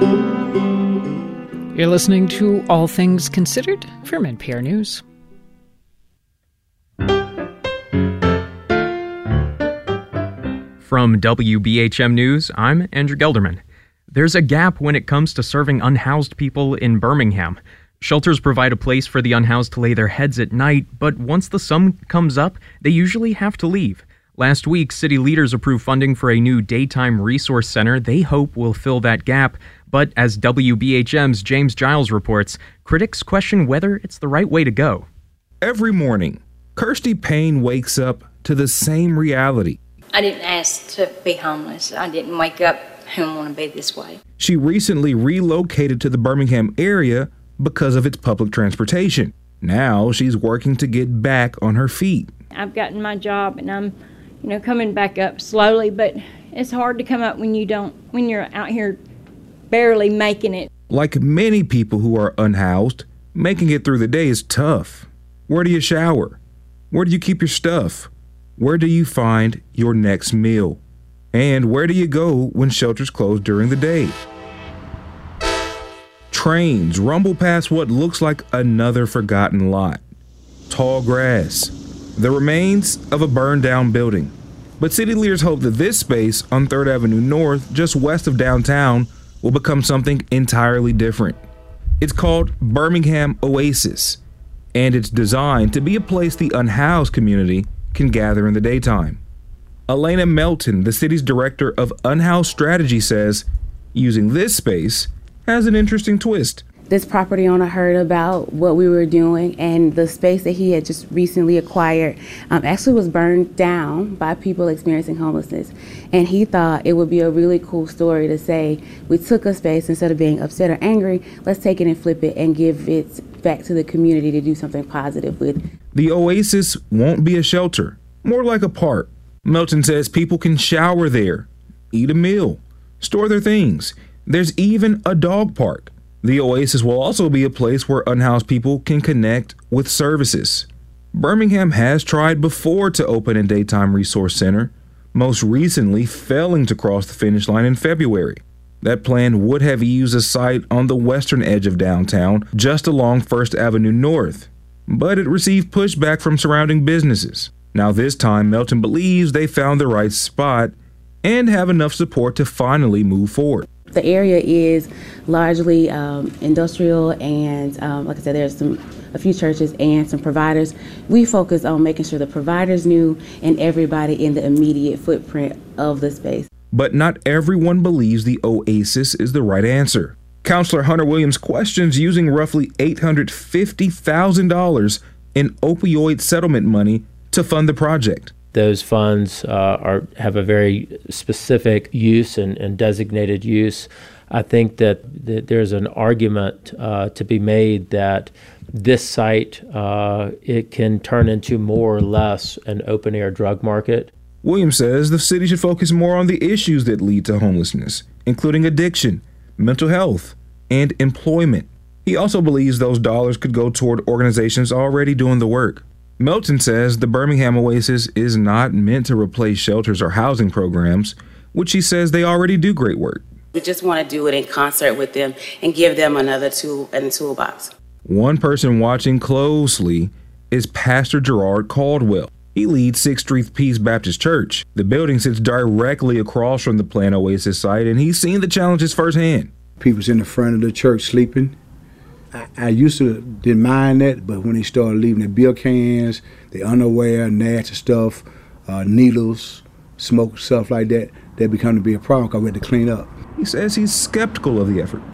You're listening to All Things Considered from NPR News. From WBHM News, I'm Andrew Gelderman. There's a gap when it comes to serving unhoused people in Birmingham. Shelters provide a place for the unhoused to lay their heads at night, but once the sun comes up, they usually have to leave. Last week, city leaders approved funding for a new daytime resource center they hope will fill that gap. But as WBHM's James Giles reports, critics question whether it's the right way to go. Every morning, Kirsty Payne wakes up to the same reality. I didn't ask to be homeless. I didn't wake up and want to be this way. She recently relocated to the Birmingham area because of its public transportation. Now she's working to get back on her feet. I've gotten my job and I'm, coming back up slowly, but it's hard to come up when you're out here barely making it. Like many people who are unhoused, making it through the day is tough. Where do you shower? Where do you keep your stuff? Where do you find your next meal? And where do you go when shelters close during the day? Trains rumble past what looks like another forgotten lot. Tall grass. The remains of a burned down building. But city leaders hope that this space on 3rd Avenue North, just west of downtown, will become something entirely different. It's called Birmingham Oasis, and it's designed to be a place the unhoused community can gather in the daytime. Elena Melton, the city's director of Unhoused Strategy, says using this space has an interesting twist. This property owner heard about what we were doing, and the space that he had just recently acquired actually was burned down by people experiencing homelessness. And he thought it would be a really cool story to say, we took a space, instead of being upset or angry, let's take it and flip it and give it back to the community to do something positive with. The Oasis won't be a shelter, more like a park. Melton says people can shower there, eat a meal, store their things. There's even a dog park. The Oasis will also be a place where unhoused people can connect with services. Birmingham has tried before to open a daytime resource center, most recently failing to cross the finish line in February. That plan would have used a site on the western edge of downtown, just along 1st Avenue North, but it received pushback from surrounding businesses. Now this time, Melton believes they found the right spot and have enough support to finally move forward. The area is largely industrial, and like I said, there's a few churches and some providers. We focus on making sure the providers knew and everybody in the immediate footprint of the space. But not everyone believes the Oasis is the right answer. Counselor Hunter Williams questions using roughly $850,000 in opioid settlement money to fund the project. Those funds have a very specific use and designated use. I think that there's an argument to be made that this site, it can turn into more or less an open-air drug market. Williams says the city should focus more on the issues that lead to homelessness, including addiction, mental health, and employment. He also believes those dollars could go toward organizations already doing the work. Melton says the Birmingham Oasis is not meant to replace shelters or housing programs, which he says they already do great work. We just want to do it in concert with them and give them another tool in the toolbox. One person watching closely is Pastor Gerard Caldwell. He leads 6th Street Peace Baptist Church. The building sits directly across from the planned Oasis site, and he's seen the challenges firsthand. People's in the front of the church sleeping. I used to didn't mind that, but when they started leaving their beer cans, their underwear, nasty stuff, needles, smoke, stuff like that, that become to be a problem because we had to clean up. He says he's skeptical of the effort.